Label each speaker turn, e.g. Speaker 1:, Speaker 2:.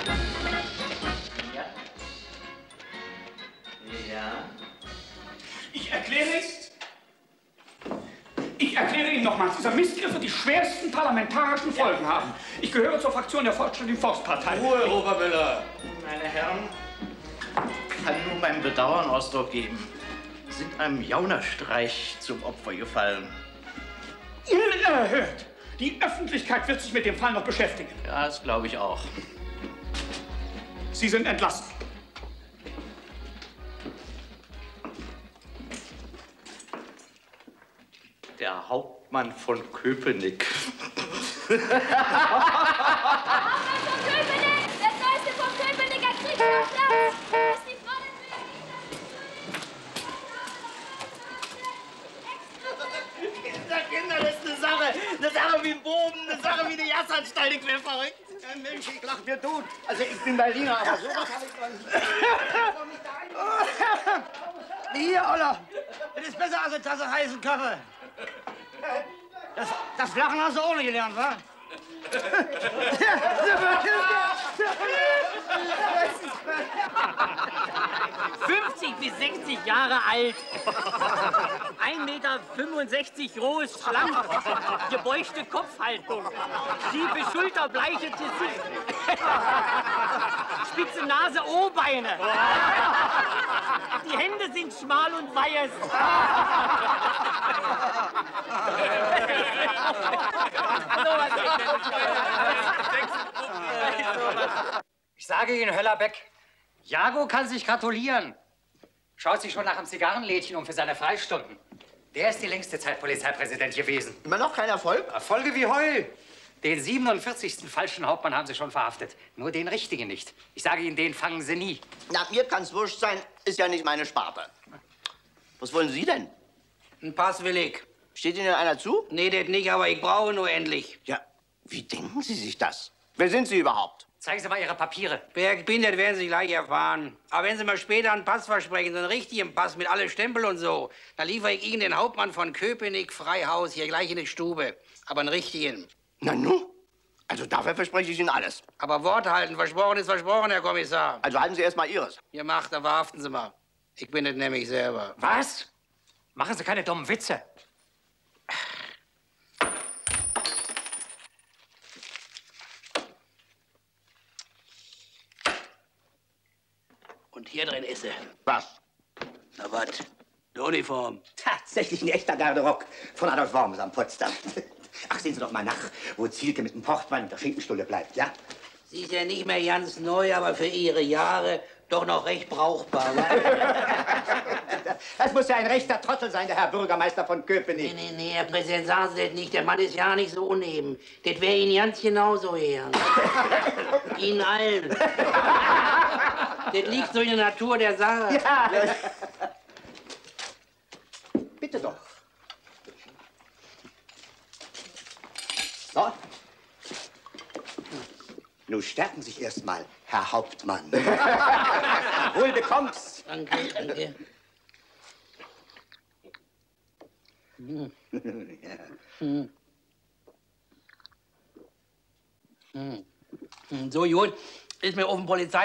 Speaker 1: Ja? Ja?
Speaker 2: Ich erkläre Ihnen nochmals, dieser Missgriff wird die schwersten parlamentarischen Folgen haben. Ich gehöre zur Fraktion der Fortschrittlichen Volkspartei.
Speaker 1: Ruhe, Obermüller. Meine Herren, ich kann nur mein Bedauern Ausdruck geben. Sie sind einem Jaunerstreich zum Opfer gefallen.
Speaker 2: Unerhört! Die Öffentlichkeit wird sich mit dem Fall noch beschäftigen.
Speaker 1: Ja, das glaube ich auch.
Speaker 2: Sie sind entlassen.
Speaker 1: Der Hauptmann von Köpenick.
Speaker 3: Köpenick! Der Neueste vom Köpenicker Kriegsschauplatz! Das ist die Frau
Speaker 1: Kinder, das ist eine Sache wie ein Bogen, eine Sache wie eine Jahresanstalt, ich wär verrückt.
Speaker 4: Mensch, ich lach mir tot. Also ich bin Berliner, aber sowas habe ich noch nicht. Hier, Oller. Das ist besser als eine Tasse heißen Kaffee. Das Lachen hast du ohne gelernt, wa?
Speaker 5: 50 bis 60 Jahre alt. 1,65 Meter groß, schlank. Gebeuchte Kopfhaltung. Schiefe Schulter, bleiches Gesicht. Spitze Nase, O-Beine. Die Hände sind schmal und weiß.
Speaker 6: Ich sage Ihnen, Höllerbeck, Jago kann sich gratulieren. Schaut sich schon nach einem Zigarrenlädchen um für seine Freistunden. Der ist die längste Zeit Polizeipräsident gewesen.
Speaker 4: Immer noch kein Erfolg?
Speaker 6: Erfolge wie Heu. Den 47. falschen Hauptmann haben Sie schon verhaftet. Nur den richtigen nicht. Ich sage Ihnen, den fangen Sie nie.
Speaker 4: Na, mir kann's wurscht sein, ist ja nicht meine Sparte. Was wollen Sie denn?
Speaker 7: Ein Pass will ich.
Speaker 4: Steht Ihnen einer zu?
Speaker 7: Nee, das nicht, aber ich brauche nur endlich.
Speaker 4: Ja, wie denken Sie sich das? Wer sind Sie überhaupt?
Speaker 6: Zeigen Sie mal Ihre Papiere.
Speaker 7: Wer ich bin, das werden Sie gleich erfahren. Aber wenn Sie mal später einen Pass versprechen, so einen richtigen Pass mit alle Stempel und so, dann liefere ich Ihnen den Hauptmann von Köpenick Freihaus hier gleich in die Stube. Aber einen richtigen.
Speaker 4: Na nu? Also dafür verspreche ich Ihnen alles.
Speaker 7: Aber Wort halten, versprochen ist versprochen, Herr Kommissar.
Speaker 4: Also halten Sie erst mal Ihres.
Speaker 7: Ihr macht, dann verhaften Sie mal. Ich bin es nämlich selber.
Speaker 6: Was? Machen Sie keine dummen Witze.
Speaker 7: Und hier drin ist sie.
Speaker 4: Was?
Speaker 7: Na was? Die Uniform.
Speaker 8: Tatsächlich ein echter Garderock von Adolf Worms am Potsdam. Ach, sehen Sie doch mal nach, wo Zielke mit dem Portmann und der Schinkenstulle bleibt, ja?
Speaker 7: Sie ist ja nicht mehr ganz neu, aber für Ihre Jahre doch noch recht brauchbar.
Speaker 8: Das muss ja ein rechter Trottel sein, der Herr Bürgermeister von Köpenick.
Speaker 7: Nee, Herr Präsident, sagen Sie das nicht. Der Mann ist ja nicht so uneben. Das wäre Ihnen ganz genauso her. Ihnen allen. Das liegt so in der Natur der Sache.
Speaker 8: Ja. Bitte doch. So. Nun stärken Sie sich erst mal, Herr Hauptmann. Wohl bekomm's.
Speaker 7: Danke, danke. So gut, ist mir auf dem Polizei